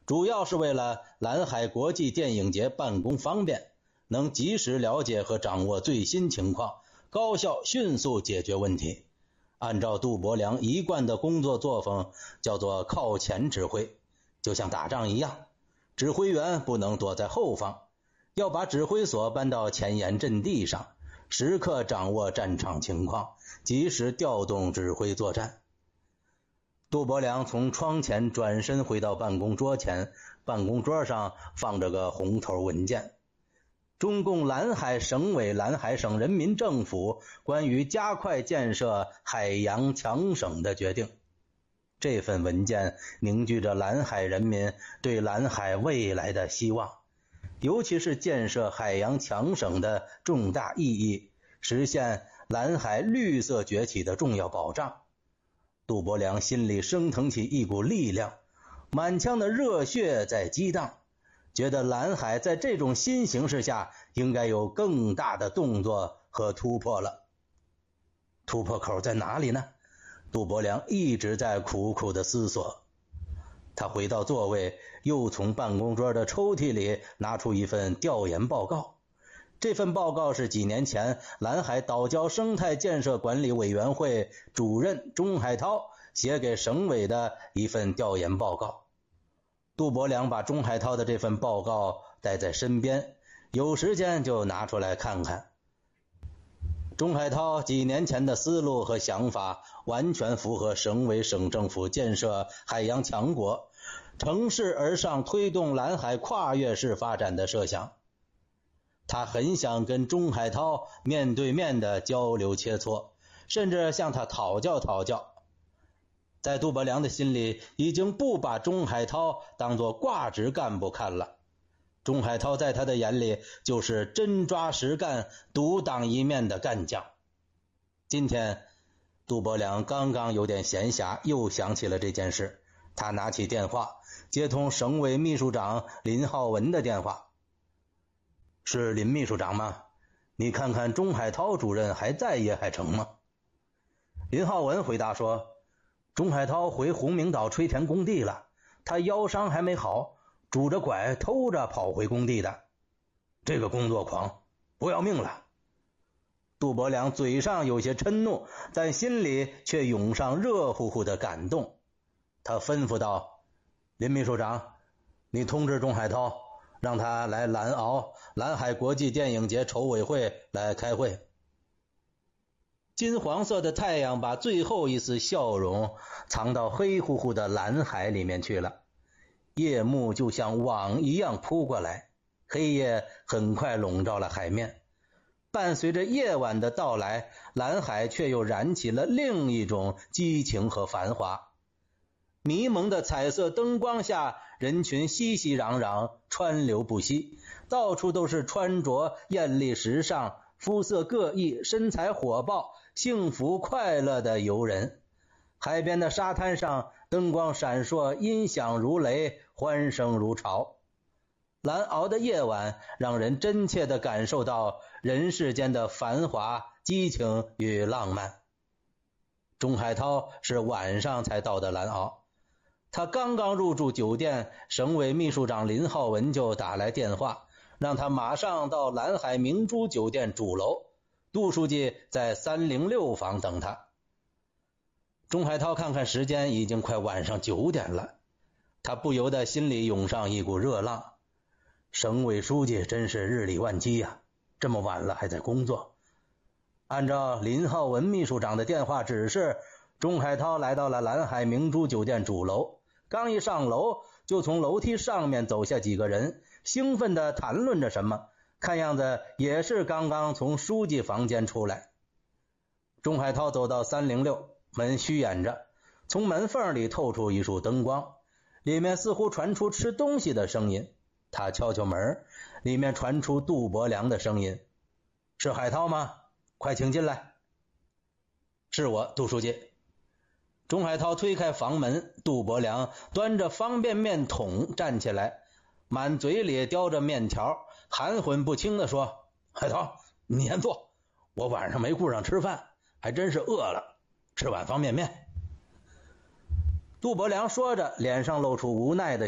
主要是为了蓝海国际电影节办公方便，能及时了解和掌握最新情况，高效迅速解决问题。按照杜伯良一贯的工作作风，叫做靠前指挥，就像打仗一样，指挥员不能躲在后方，要把指挥所搬到前沿阵地上，时刻掌握战场情况，及时调动指挥作战。杜伯良从窗前转身回到办公桌前，办公桌上放着个红头文件，中共蓝海省委蓝海省人民政府关于加快建设海洋强省的决定。这份文件凝聚着蓝海人民对蓝海未来的希望，尤其是建设海洋强省的重大意义，实现蓝海绿色崛起的重要保障。杜伯良心里升腾起一股力量，满腔的热血在激荡，觉得蓝海在这种新形势下应该有更大的动作和突破了。突破口在哪里呢？杜伯良一直在苦苦的思索。他回到座位，又从办公桌的抽屉里拿出一份调研报告。这份报告是几年前蓝海岛礁生态建设管理委员会主任钟海涛写给省委的一份调研报告。杜伯良把钟海涛的这份报告带在身边，有时间就拿出来看看。钟海涛几年前的思路和想法完全符合省委省政府建设海洋强国、乘势而上推动蓝海跨越式发展的设想。他很想跟钟海涛面对面的交流切磋，甚至向他讨教讨教。在杜伯良的心里，已经不把钟海涛当作挂职干部看了。钟海涛在他的眼里就是真抓实干、独当一面的干将。今天杜伯良刚刚有点闲暇，又想起了这件事。他拿起电话，接通省委秘书长林浩文的电话。是林秘书长吗？你看看钟海涛主任还在叶海城吗？林浩文回答说，钟海涛回红明岛吹田工地了，他腰伤还没好，拄着拐偷着跑回工地的。这个工作狂不要命了。杜伯良嘴上有些嗔怒，但心里却涌上热乎乎的感动。他吩咐道，林秘书长，你通知钟海涛，让他来蓝鳌蓝海国际电影节筹委会来开会。金黄色的太阳把最后一丝笑容藏到黑乎乎的蓝海里面去了，夜幕就像网一样扑过来，黑夜很快笼罩了海面。伴随着夜晚的到来，蓝海却又燃起了另一种激情和繁华。迷蒙的彩色灯光下，人群熙熙攘攘，川流不息，到处都是穿着艳丽时尚、肤色各异、身材火爆、幸福快乐的游人。海边的沙滩上，灯光闪烁，音响如雷，欢声如潮。蓝鳌的夜晚让人真切地感受到人世间的繁华、激情与浪漫。钟海涛是晚上才到的蓝鳌，他刚刚入住酒店，省委秘书长林浩文就打来电话，让他马上到蓝海明珠酒店主楼，杜书记在306房等他。钟海涛看看时间，已经快晚上9点了，他不由得心里涌上一股热浪。省委书记真是日理万机呀，这么晚了还在工作。按照林浩文秘书长的电话指示，钟海涛来到了蓝海明珠酒店主楼，刚一上楼，就从楼梯上面走下几个人，兴奋地谈论着什么，看样子也是刚刚从书记房间出来。钟海涛走到306，门虚掩着，从门缝里透出一束灯光，里面似乎传出吃东西的声音。他敲敲门，里面传出杜伯良的声音，是海涛吗？快请进来。是我，杜书记。钟海涛推开房门，杜伯良端着方便面桶站起来，满嘴里叼着面条，含混不清地说，海涛，你先坐，我晚上没顾上吃饭，还真是饿了，吃碗方便面。杜伯良说着，脸上露出无奈的